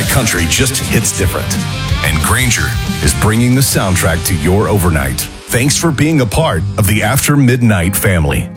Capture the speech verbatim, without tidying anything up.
country just hits different. And Grainger is bringing the soundtrack to your overnight. Thanks for being a part of the After Midnight family.